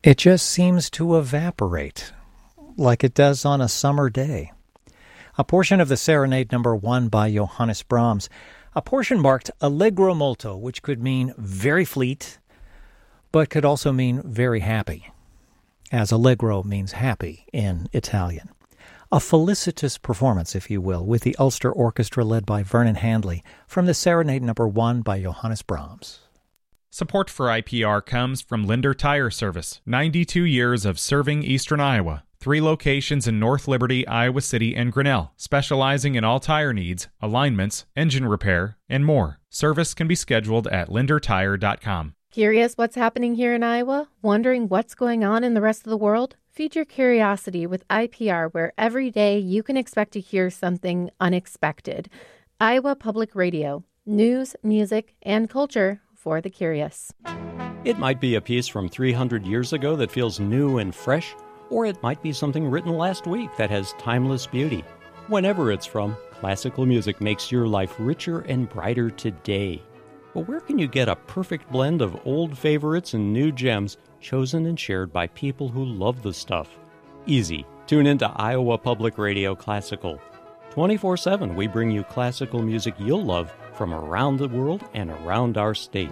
It just seems to evaporate, like it does on a summer day. A portion of the Serenade No. 1 by Johannes Brahms, a portion marked Allegro molto, which could mean very fleet, but could also mean very happy, as Allegro means happy in Italian. A felicitous performance, if you will, with the Ulster Orchestra led by Vernon Handley from the Serenade No. 1 by Johannes Brahms. Support for IPR comes from Linder Tire Service, 92 years of serving Eastern Iowa. 3 locations in North Liberty, Iowa City, and Grinnell, specializing in all tire needs, alignments, engine repair, and more. Service can be scheduled at lindertire.com. Curious what's happening here in Iowa? Wondering what's going on in the rest of the world? Feed your curiosity with IPR, where every day you can expect to hear something unexpected. Iowa Public Radio. News, music, and culture for the curious. It might be a piece from 300 years ago that feels new and fresh, or it might be something written last week that has timeless beauty. Whenever it's from, classical music makes your life richer and brighter today. But where can you get a perfect blend of old favorites and new gems chosen and shared by people who love the stuff? Easy. Tune into Iowa Public Radio Classical. 24/7, we bring you classical music you'll love from around the world and around our state.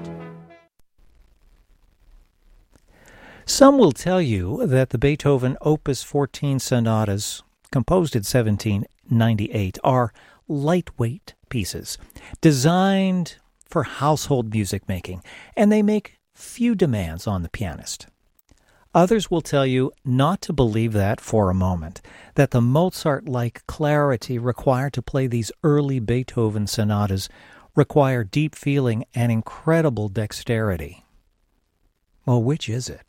Some will tell you that the Beethoven Opus 14 sonatas, composed in 1798, are lightweight pieces, designed for household music making, and they make few demands on the pianist. Others will tell you not to believe that for a moment, that the Mozart-like clarity required to play these early Beethoven sonatas require deep feeling and incredible dexterity. Well, which is it?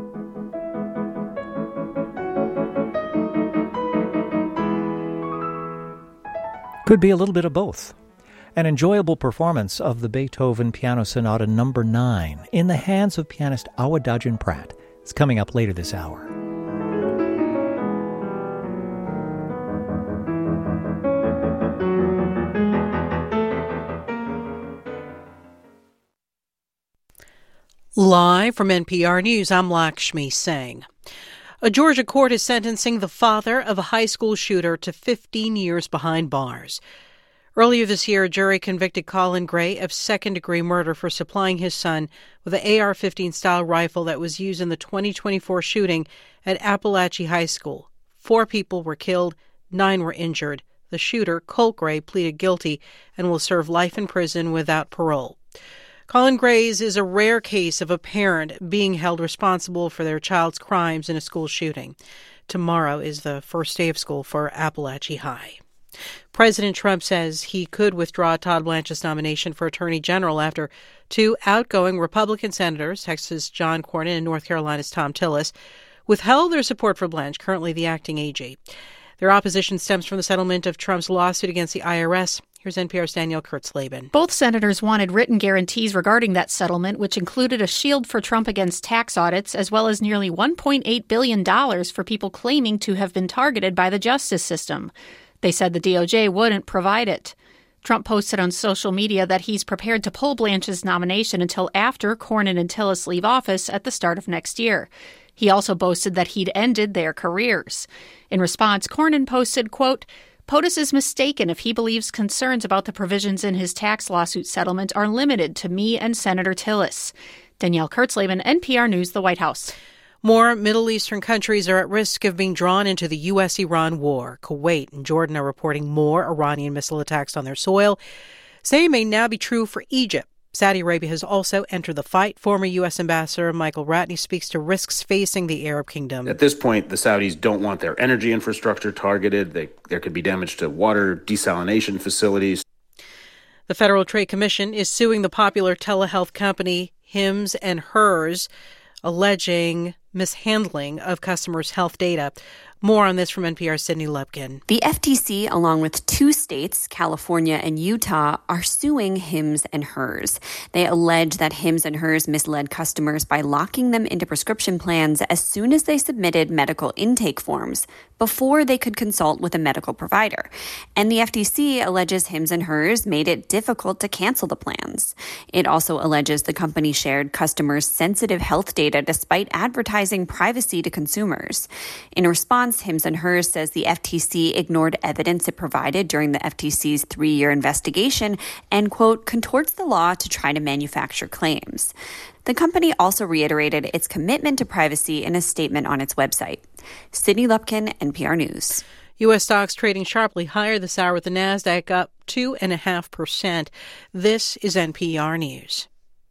Could be a little bit of both. An enjoyable performance of the Beethoven Piano Sonata No. 9 in the hands of pianist Awa Dajan-Pratt is coming up later this hour. Live from NPR News, I'm Lakshmi Singh. A Georgia court is sentencing the father of a high school shooter to 15 years behind bars. Earlier this year, a jury convicted Colin Gray of second-degree murder for supplying his son with an AR-15 style rifle that was used in the 2024 shooting at Appalachia High School. 4 people were killed, 9 were injured. The shooter, Colt Gray, pleaded guilty and will serve life in prison without parole. Colin Gray's is a rare case of a parent being held responsible for their child's crimes in a school shooting. Tomorrow is the first day of school for Appalachia High. President Trump says he could withdraw Todd Blanche's nomination for Attorney General after 2 outgoing Republican senators, Texas' John Cornyn and North Carolina's Thom Tillis, withheld their support for Blanche, currently the acting AG. Their opposition stems from the settlement of Trump's lawsuit against the IRS. Here's NPR's Danielle Kurtzleben. Both senators wanted written guarantees regarding that settlement, which included a shield for Trump against tax audits, as well as nearly $1.8 billion for people claiming to have been targeted by the justice system. They said the DOJ wouldn't provide it. Trump posted on social media that he's prepared to pull Blanche's nomination until after Cornyn and Tillis leave office at the start of next year. He also boasted that he'd ended their careers. In response, Cornyn posted, quote, POTUS is mistaken if he believes concerns about the provisions in his tax lawsuit settlement are limited to me and Senator Tillis. Danielle Kurtzleben, NPR News, the White House. More Middle Eastern countries are at risk of being drawn into the U.S.-Iran war. Kuwait and Jordan are reporting more Iranian missile attacks on their soil. Same may now be true for Egypt. Saudi Arabia has also entered the fight. Former U.S. Ambassador Michael Ratney speaks to risks facing the Arab kingdom. At this point, the Saudis don't want their energy infrastructure targeted. There could be damage to water desalination facilities. The Federal Trade Commission is suing the popular telehealth company Hims & Hers, alleging mishandling of customers' health data. More on this from NPR's Sydney Lupkin. The FTC, along with 2 states, California and Utah, are suing Hims & Hers. They allege that Hims & Hers misled customers by locking them into prescription plans as soon as they submitted medical intake forms before they could consult with a medical provider. And the FTC alleges Hims & Hers made it difficult to cancel the plans. It also alleges the company shared customers' sensitive health data despite advertising advertising privacy to consumers. In response, Hims & Hers says the FTC ignored evidence it provided during the FTC's 3-year investigation and, quote, contorts the law to try to manufacture claims. The company also reiterated its commitment to privacy in a statement on its website. Sydney Lupkin, NPR News. U.S. stocks trading sharply higher this hour with the Nasdaq up 2.5%. This is NPR News.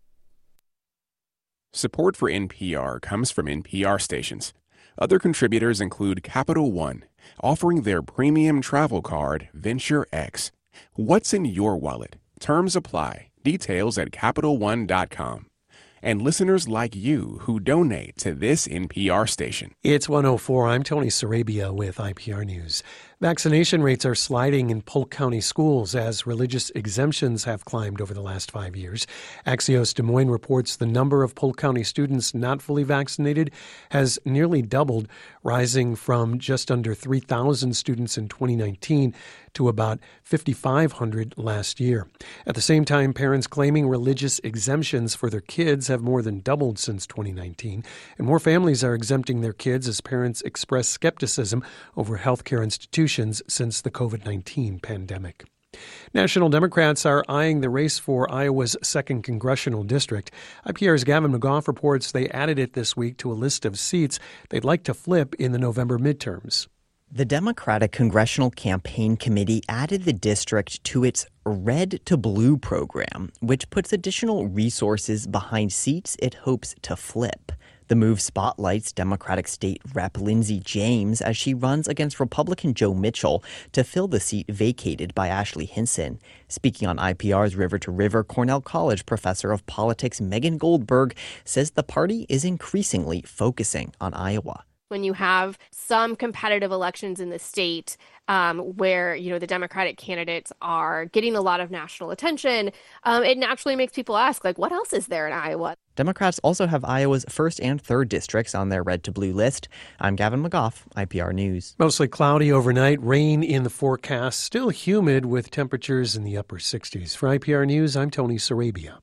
Support for NPR comes from NPR stations. Other contributors include Capital One, offering their premium travel card, Venture X. What's in your wallet? Terms apply. Details at CapitalOne.com. And listeners like you who donate to this NPR station. It's 1:04. I'm Tony Sarabia with IPR News. Vaccination rates are sliding in Polk County schools as religious exemptions have climbed over the last 5 years. Axios Des Moines reports the number of Polk County students not fully vaccinated has nearly doubled, rising from just under 3,000 students in 2019 to about 5,500 last year. At the same time, parents claiming religious exemptions for their kids have more than doubled since 2019, and more families are exempting their kids as parents express skepticism over healthcare institutions since the COVID-19 pandemic. National Democrats are eyeing the race for Iowa's 2nd congressional district. IPR's Gavin McGough reports they added it this week to a list of seats they'd like to flip in the November midterms. The Democratic Congressional Campaign Committee added the district to its Red to Blue program, which puts additional resources behind seats it hopes to flip. The move spotlights Democratic State Rep. Lindsey James as she runs against Republican Joe Mitchell to fill the seat vacated by Ashley Hinson. Speaking on IPR's River to River, Cornell College professor of politics Megan Goldberg says the party is increasingly focusing on Iowa. When you have some competitive elections in the state where, the Democratic candidates are getting a lot of national attention, it naturally makes people ask, what else is there in Iowa? Democrats also have Iowa's 1st and 3rd districts on their Red to Blue list. I'm Gavin McGough, IPR News. Mostly cloudy overnight, rain in the forecast, still humid with temperatures in the upper 60s. For IPR News, I'm Tony Sarabia.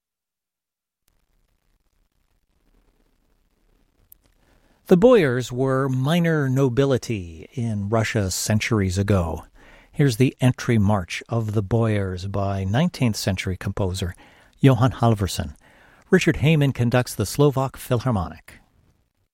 The Boyars were minor nobility in Russia centuries ago. Here's the entry march of the Boyars by 19th century composer Johann Halvorsen. Richard Heyman conducts the Slovak Philharmonic.